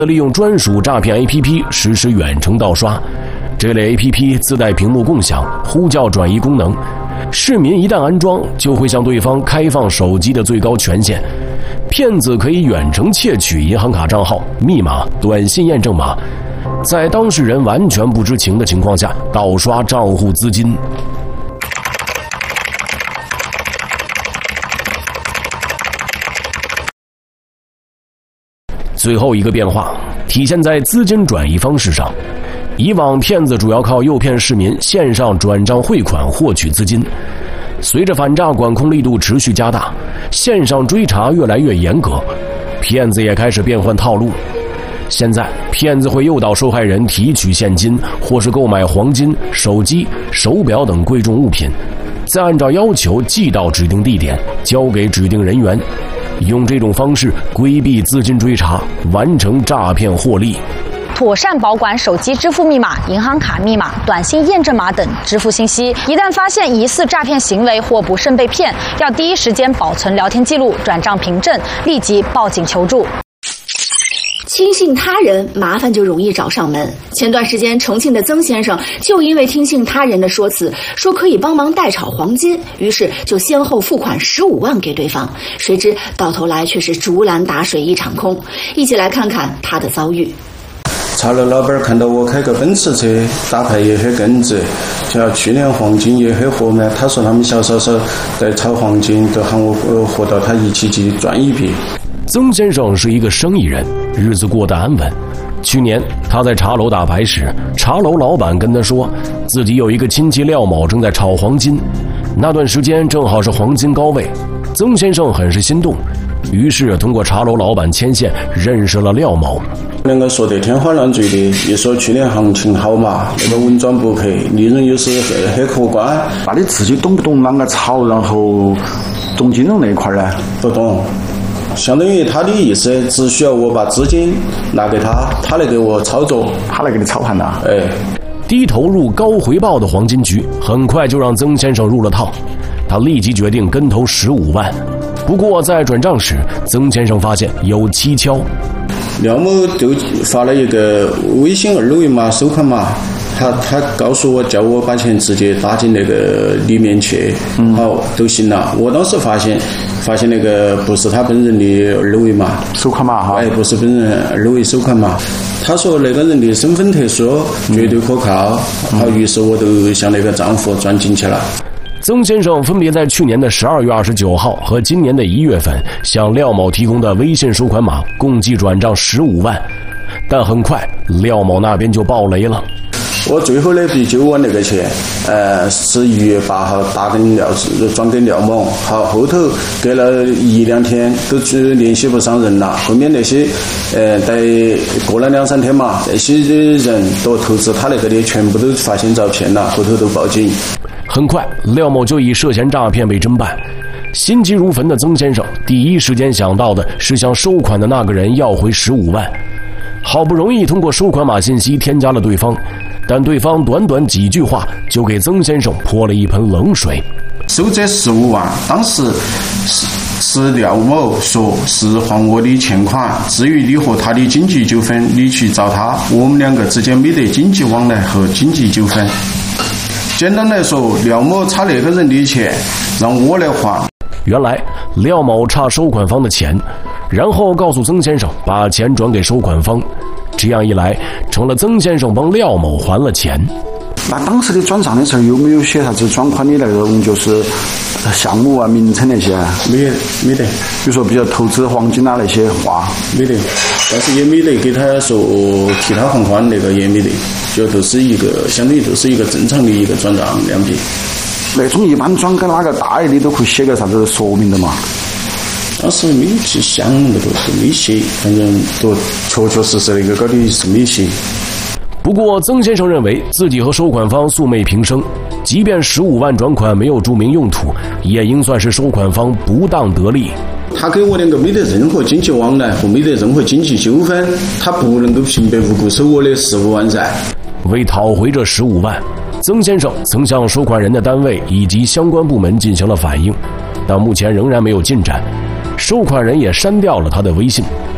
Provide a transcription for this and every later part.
利用专属诈骗 APP 实施远程盗刷。这类 APP 自带屏幕共享、呼叫转移功能，市民一旦安装，就会向对方开放手机的最高权限。骗子可以远程窃取银行卡账号、密码、短信验证码，在当事人完全不知情的情况下盗刷账户资金。最后一个变化体现在资金转移方式上。以往骗子主要靠诱骗市民线上转账汇款获取资金，随着反诈管控力度持续加大，线上追查越来越严格，骗子也开始变换套路。现在骗子会诱导受害人提取现金，或是购买黄金、手机、手表等贵重物品，再按照要求寄到指定地点，交给指定人员，用这种方式规避资金追查，完成诈骗获利。 妥善保管手机支付密码、银行卡密码、短信验证码等支付信息。一旦发现疑似诈骗行为或不慎被骗，要第一时间保存聊天记录、转账凭证，立即报警求助。 轻信他人，麻烦就容易找上门。前段时间，重庆的曾先生就因为听信他人的说辞，说可以帮忙代炒黄金，于是就先后付款15万给对方，谁知到头来却是竹篮打水一场空。一起来看看他的遭遇。 茶楼老板看到我开个奔驰车，打牌也很耿直，就去年黄金也很火嘛，他说他们小嫂嫂在炒黄金，都喊我和到他一起去赚一笔。 曾先生是一个生意人，日子过得安稳。去年他在茶楼打牌时，茶楼老板跟他说自己有一个亲戚廖某正在炒黄金，那段时间正好是黄金高位，曾先生很是心动，于是通过茶楼老板牵线认识了廖某。 两个说得天花乱坠的，一说去年行情好嘛，那个稳赚不赔，利润又是很可观。 那你自己懂不懂啷个炒，然后懂金融那一块呢？ 不懂，相当于他的意思，只需要我把资金拿给他，他来给我操作， 他来给你操盘的。 哎， 低投入高回报的黄金局很快就让曾先生入了套，他立即决定跟投15万。不过在转账时，曾先生发现有蹊跷。 廖某就发了一个微信2维码收款码，他告诉我叫我把钱直接打进那个里面去，好都行了。我当时发现那个不是他本人的2维码收款码哈， 不是本人2维收款码。他说那个人的身份特殊，绝对可靠。好，于是我都向那个账户转进去了。 曾先生分别在去年的12月29号和今年的1月份向廖某提供的微信收款码共计转账15万，但很快廖某那边就爆雷了。 我最后那笔9万那个钱，是1月8号转给廖某，好，后头隔了1-2天都联系不上人了，后面那些在过了2-3天嘛，那些人都投资他那个的全部都发现遭骗了，后头都报警。 很快廖某就以涉嫌诈骗被侦办。心急如焚的曾先生第一时间想到的是向收款的那个人要回15万，好不容易通过收款码信息添加了对方，但对方短短几句话就给曾先生泼了一盆冷水。 收这15万，当时是廖某说是还我的欠款，至于你和他的经济纠纷，你去找他，我们两个之间没得经济往来和经济纠纷。简单来说，廖某差那个人的钱，让我来还。 原来廖某差收款方的钱，然后告诉曾先生把钱转给收款方，这样一来成了曾先生帮廖某还了钱。 那当时的转账的时候有没有写啥子转款的那种就是项目啊、名称那些啊？ 没得。 比如说比较投资黄金啊那些话， 没得。但是也没得给他说替他还款，那个也没得，就都是一个相当于都是一个正常的一个转账两笔。 那种一般转给哪个大的都可以写个啥子说明的嘛？ 当时没去想那个都没写，反正都确实那个搞的是没写。 不过曾先生认为自己和收款方素昧平生，即便15万转款没有注明用途，也应算是收款方不当得利。 他跟我两个没得任何经济往来和没得任何经济纠纷，他不能够平白无故收我的15万噻。 为讨回这15万，曾先生曾向收款人的单位以及相关部门进行了反映，但目前仍然没有进展，收款人也删掉了他的微信。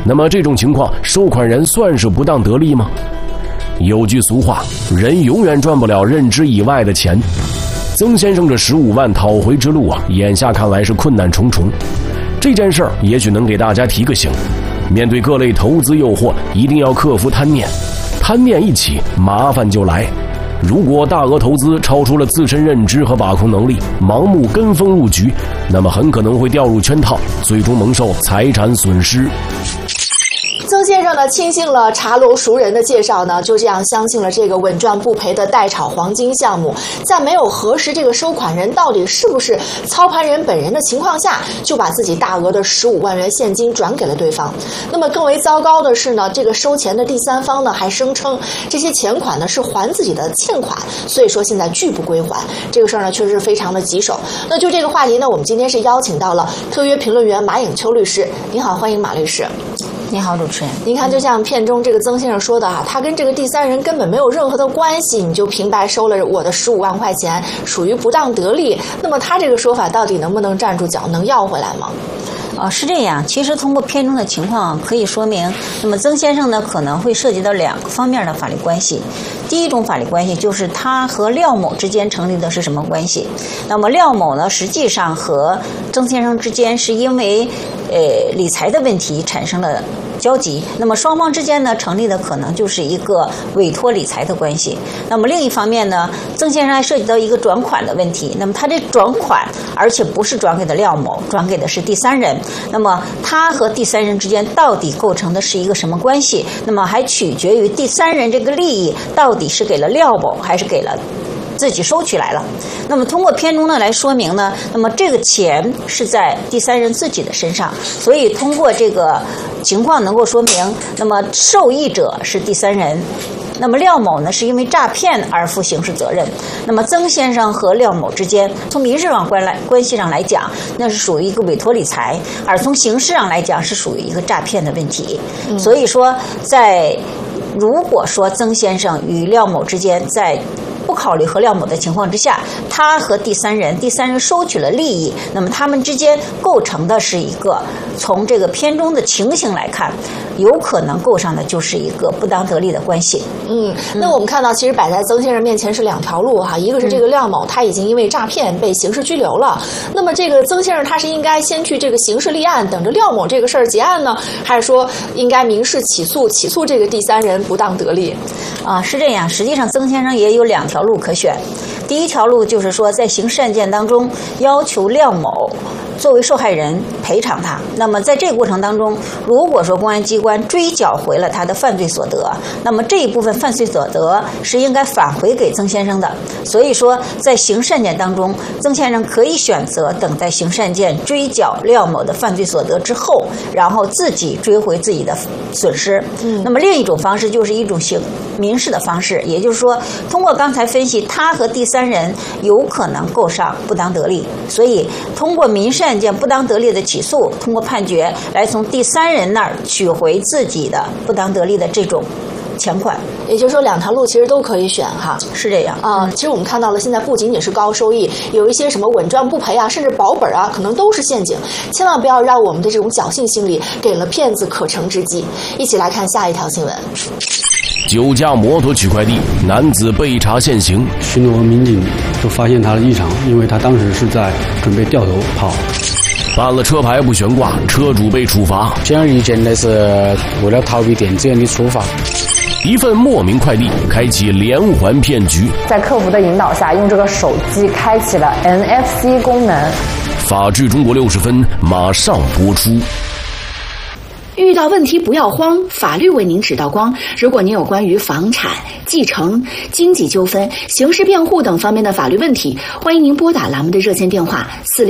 那么这种情况，收款人算是不当得利吗？有句俗话，人永远赚不了认知以外的钱。曾先生这15万讨回之路啊，眼下看来是困难重重。这件事儿也许能给大家提个醒，面对各类投资诱惑，一定要克服贪念。贪念一起，麻烦就来。如果大额投资超出了自身认知和把控能力，盲目跟风入局，那么很可能会掉入圈套，最终蒙受财产损失。 曾先生呢，轻信了茶楼熟人的介绍呢，就这样相信了这个稳赚不赔的代炒黄金项目，在没有核实这个收款人到底是不是操盘人本人的情况下，就把自己大额的15万元现金转给了对方。那么更为糟糕的是呢，这个收钱的第三方呢，还声称这些钱款呢是还自己的欠款，所以说现在拒不归还。这个事儿呢，确实是非常的棘手。那就这个话题呢，我们今天是邀请到了特约评论员马颖秋律师。您好，欢迎马律师。 你好，主持人。 您看，就像片中这个曾先生说的啊，他跟这个第三人根本没有任何的关系，你就平白收了我的15万块钱，属于不当得利。那么他这个说法到底能不能站住脚，能要回来吗？ 是这样。其实通过片中的情况可以说明，那么曾先生呢可能会涉及到2个方面的法律关系。第一种法律关系就是他和廖某之间成立的是什么关系？那么廖某呢，实际上和曾先生之间是因为理财的问题产生了交集，那么双方之间呢成立的可能就是一个委托理财的关系。那么另一方面呢，曾先生还涉及到一个转款的问题，那么他这转款而且不是转给的廖某，转给的是第三人，那么他和第三人之间到底构成的是一个什么关系？那么还取决于第三人这个利益到底是给了廖某还是给了自己收取来了。那么通过片中呢来说明呢，那么这个钱是在第三人自己的身上，所以通过这个情况能够说明，那么受益者是第三人。那么廖某呢是因为诈骗而负刑事责任，那么曾先生和廖某之间从民事上关系上来讲，那是属于一个委托理财，而从刑事上来讲是属于一个诈骗的问题。所以说如果说曾先生与廖某之间在不考虑和廖某的情况之下，他和第三人收取了利益，那么他们之间构成的是一个，从这个片中的情形来看，有可能构上的就是一个不当得利的关系。 那我们看到其实摆在曾先生面前是2条路哈，一个是这个廖某他已经因为诈骗被刑事拘留了，那么这个曾先生他是应该先去这个刑事立案，等着廖某这个事儿结案呢，还是说应该民事起诉这个第三人不当得利？ 是这样，实际上曾先生也有2条路可选。第一条路就是说，在刑事案件当中要求廖某作为受害人赔偿他，那么在这个过程当中，如果说公安机关追缴回了他的犯罪所得，那么这一部分犯罪所得是应该返回给曾先生的。所以说在刑事案件当中，曾先生可以选择等待刑事案件追缴廖某的犯罪所得之后，然后自己追回自己的损失。那么另一种方式就是一种民事的方式，也就是说通过刚才分析，他和第三人有可能构上不当得利，所以通过民事案件不当得利的起诉，通过判决来从第三人那儿取回自己的不当得利的这种钱款。 也就是说2条路其实都可以选哈。 是这样其实我们看到了，现在不仅仅是高收益，有一些什么稳赚不赔啊，甚至保本啊，可能都是陷阱。千万不要让我们的这种侥幸心理给了骗子可乘之机。一起来看下一条新闻。 酒驾摩托取快递，男子被查现行。 巡逻民警都发现他的异常，因为他当时是在准备掉头跑。 办了车牌不悬挂，车主被处罚。 显而易见的是为了逃避电子烟的处罚。 一份莫名快递开启连环骗局， 在客服的引导下，用这个手机开启了 NFC 功能。 法治中国60分马上播出。 遇到问题不要慌，法律为您指道光。如果您有关于房产、继承、经济纠纷、刑事辩护等方面的法律问题，欢迎您拨打栏目的热线电话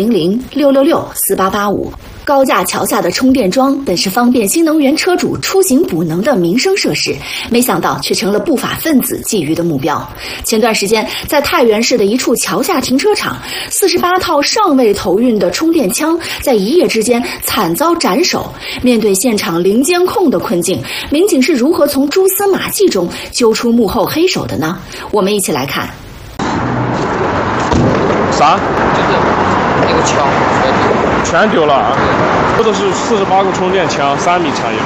400-666-4885。高架桥下的充电桩本是方便新能源车主出行补能的民生设施，没想到却成了不法分子觊觎的目标。前段时间，在太原市的一处桥下停车场，48套尚未投运的充电枪在一夜之间惨遭斩首。面对现场零监控的困境，民警是如何从蛛丝马迹中揪出幕后黑手的呢？我们一起来看。 啥？就是那个桥全丢了啊！ 这都是48个充电枪，3米长一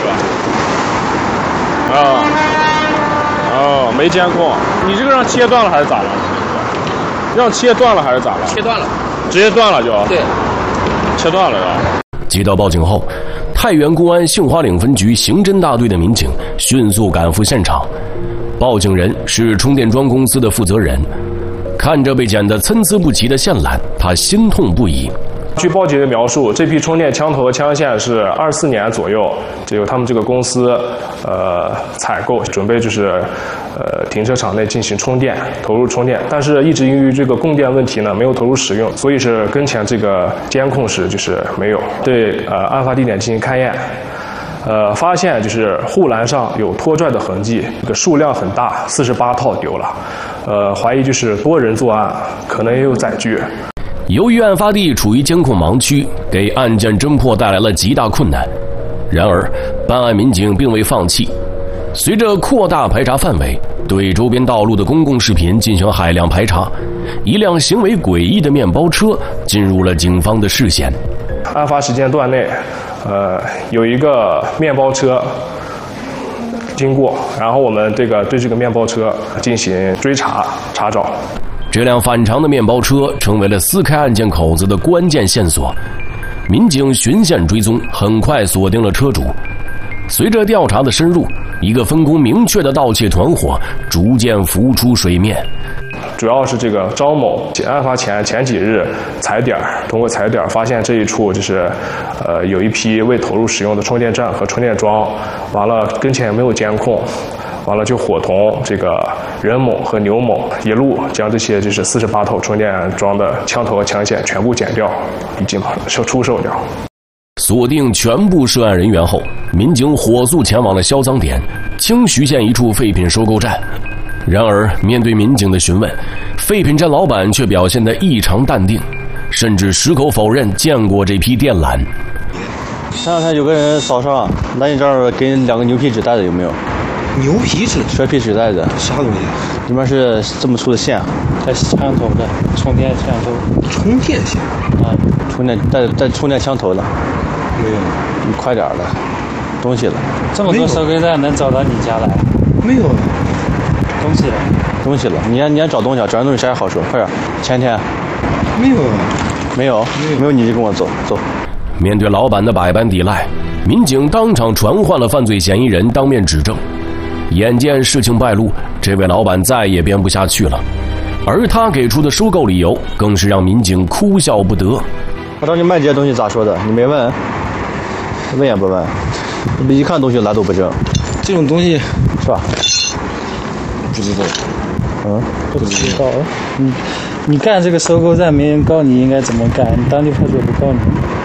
个。没监控，你这个让切断了还是咋了？让切断了还是咋了？ 切断了， 直接断了就。 对， 切断了呀。 接到报警后，太原公安杏花岭分局刑侦大队的民警迅速赶赴现场。报警人是充电桩公司的负责人，看着被剪得参差不齐的线缆，他心痛不已。 据报警人描述，这批充电枪头和枪线是24年左右，就由他们这个公司采购，准备就是停车场内进行充电，投入充电，但是一直因为这个供电问题呢，没有投入使用，所以是跟前这个监控时就是没有对案发地点进行勘验。发现就是护栏上有拖拽的痕迹，这个数量很大，48套丢了。怀疑就是多人作案，可能也有载具。 由于案发地处于监控盲区，给案件侦破带来了极大困难。然而，办案民警并未放弃，随着扩大排查范围，对周边道路的公共视频进行海量排查，一辆行为诡异的面包车进入了警方的视线。 案发时间段内，有一个面包车经过，然后我们对这个面包车进行追查查找。 这辆反常的面包车成为了撕开案件口子的关键线索。民警循线追踪，很快锁定了车主。随着调查的深入，一个分工明确的盗窃团伙逐渐浮出水面。 主要是这个张某，案发前几日踩点，通过踩点发现这一处就是有一批未投入使用的充电站和充电桩，完了跟前也没有监控。完了就伙同这个任某和牛某一路将这些就是48套充电桩的枪头和枪线全部剪掉，已经出售掉。 锁定全部涉案人员后，民警火速前往了销赃点清徐县一处废品收购站。然而面对民警的询问，废品站老板却表现得异常淡定，甚至矢口否认见过这批电缆。 前两天有个人早上拿你这儿给2个牛皮纸袋子，有没有？ 牛皮纸、 蛇皮纸袋子， 啥东西？ 里面是这么粗的线， 带枪头的充电枪头， 充电线啊，充电带充电枪头的， 没有。 你快点了，东西了。 这么多收购站能找到你家来？ 没有。 东西了，你还找东西啊？找人东西谁还好说？快点，前天。没有，你就跟我走。 面对老板的百般抵赖，民警当场传唤了犯罪嫌疑人当面指证。眼见事情败露，这位老板再也编不下去了，而他给出的收购理由更是让民警哭笑不得。 我找你卖这些东西咋说的？你没问？问也不问，一看东西来都不正。 这种东西是吧？ 不知道。 不知道。你干这个收购站没人告你，应该怎么干？你当地派出所不告你？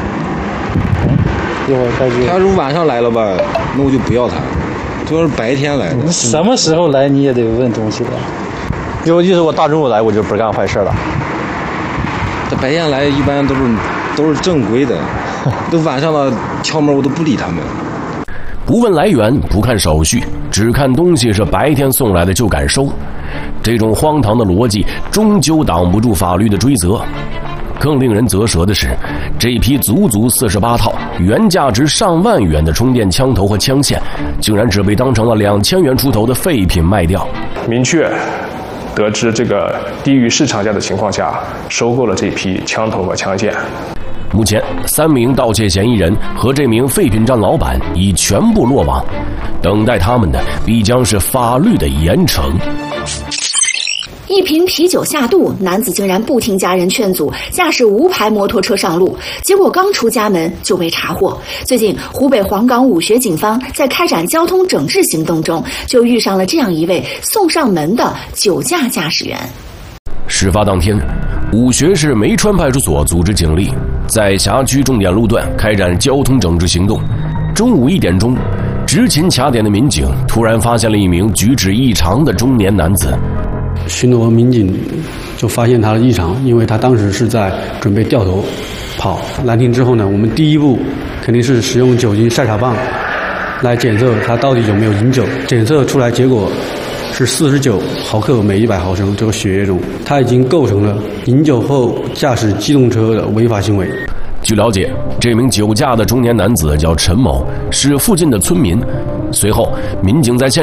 一会儿开局。 他如果晚上来了吧，那我就不要他。他要是白天来的， 你什么时候来你也得问东西的。 有意思，我大中午来我就不干坏事了。 他白天来一般都是正规的，都晚上了敲门我都不理他们。 不问来源，不看手续，只看东西是白天送来的就敢收，这种荒唐的逻辑终究挡不住法律的追责。更令人啧舌的是，这批足48套原价值上万元的充电枪头和枪线，竟然只被当成了2000元出头的废品卖掉。 明确得知这个低于市场价的情况下，收购了这批枪头和枪线。 目前3名盗窃嫌疑人和这名废品站老板已全部落网，等待他们的必将是法律的严惩。 一瓶啤酒下肚，男子竟然不听家人劝阻，驾驶无牌摩托车上路，结果刚出家门就被查获。最近，湖北黄冈武穴警方在开展交通整治行动中，就遇上了这样一位送上门的酒驾驾驶员。 事发当天，武穴市梅川派出所组织警力在辖区重点路段开展交通整治行动。中午1点钟，执勤卡点的民警突然发现了一名举止异常的中年男子。 巡逻民警就发现他的异常，因为他当时是在准备掉头跑。拦停之后呢，我们第一步肯定是使用酒精筛查棒来检测他到底有没有饮酒。检测出来结果是49毫克每100毫升，这个血液中他已经构成了饮酒后驾驶机动车的违法行为。 据了解，这名酒驾的中年男子叫陈某，是附近的村民。随后，民警在现